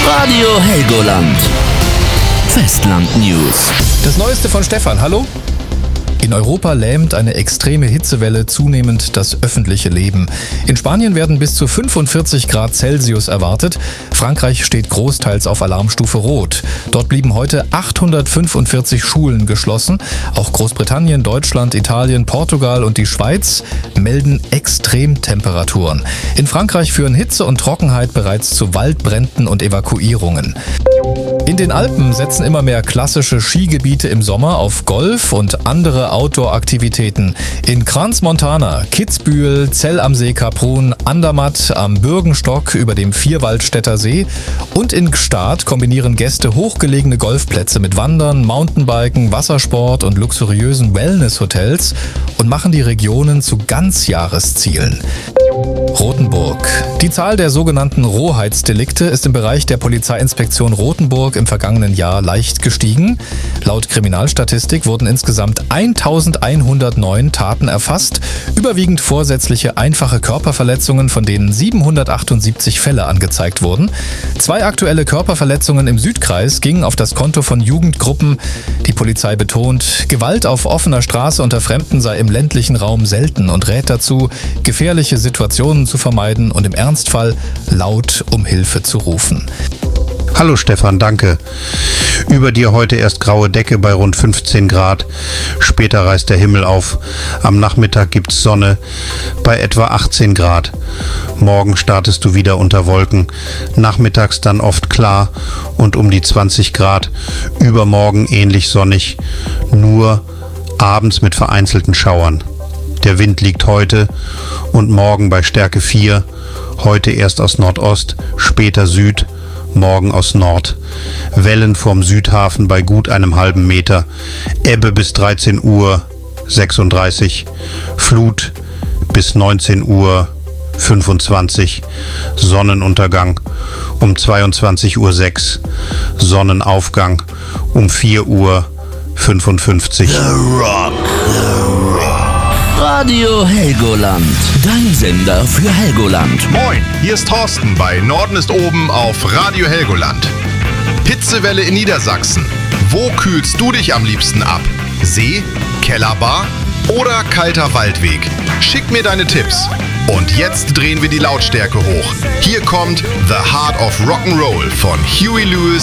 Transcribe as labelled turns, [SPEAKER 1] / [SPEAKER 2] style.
[SPEAKER 1] Radio Helgoland. Festland News.
[SPEAKER 2] Das Neueste von Stefan, hallo? In Europa lähmt eine extreme Hitzewelle zunehmend das öffentliche Leben. In Spanien werden bis zu 45 Grad Celsius erwartet. Frankreich steht großteils auf Alarmstufe Rot. Dort blieben heute 845 Schulen geschlossen. Auch Großbritannien, Deutschland, Italien, Portugal und die Schweiz melden Extremtemperaturen. In Frankreich führen Hitze und Trockenheit bereits zu Waldbränden und Evakuierungen. In den Alpen setzen immer mehr klassische Skigebiete im Sommer auf Golf und andere Outdoor-Aktivitäten. In Crans-Montana, Kitzbühel, Zell am See Kaprun, Andermatt am Bürgenstock über dem Vierwaldstätter See und in Gstaad kombinieren Gäste hochgelegene Golfplätze mit Wandern, Mountainbiken, Wassersport und luxuriösen Wellness-Hotels und machen die Regionen zu Ganzjahreszielen. Rothenburg. Die Zahl der sogenannten Rohheitsdelikte ist im Bereich der Polizeiinspektion Rothenburg im vergangenen Jahr leicht gestiegen. Laut Kriminalstatistik wurden insgesamt 1109 Taten erfasst, überwiegend vorsätzliche einfache Körperverletzungen, von denen 778 Fälle angezeigt wurden. 2 aktuelle Körperverletzungen im Südkreis gingen auf das Konto von Jugendgruppen. Die Polizei betont, Gewalt auf offener Straße unter Fremden sei im ländlichen Raum selten und rät dazu, gefährliche Situationen zu vermeiden und im Ernstfall laut um Hilfe zu rufen.
[SPEAKER 3] Hallo Stefan, danke. Über dir heute erst graue Decke bei rund 15 Grad. Später reißt der Himmel auf. Am Nachmittag gibt's Sonne bei etwa 18 Grad. Morgen startest du wieder unter Wolken. Nachmittags dann oft klar und um die 20 Grad. Übermorgen ähnlich sonnig, nur abends mit vereinzelten Schauern. Der Wind liegt heute und morgen bei Stärke 4. Heute erst aus Nordost, später Süd. Morgen aus Nord. Wellen vorm Südhafen bei gut einem halben Meter. Ebbe bis 13 Uhr 36. Flut bis 19 Uhr 25. Sonnenuntergang um 22:06 Uhr. Sonnenaufgang um 4:55 Uhr.
[SPEAKER 1] The Rock. Radio Helgoland. Dein Sender für Helgoland.
[SPEAKER 4] Moin, hier ist Thorsten bei Norden ist oben auf Radio Helgoland. Hitzewelle in Niedersachsen. Wo kühlst du dich am liebsten ab? See, Kellerbar oder kalter Waldweg? Schick mir deine Tipps. Und jetzt drehen wir die Lautstärke hoch. Hier kommt The Heart of Rock'n'Roll von Huey Lewis